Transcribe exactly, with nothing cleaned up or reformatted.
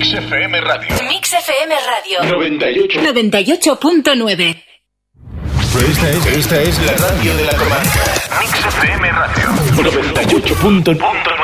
Mix F M Radio. Mix F M Radio. noventa y ocho. noventa y ocho punto nueve. Esta es, esta es la radio de la comarca. Mix F M Radio. noventa y ocho punto nueve.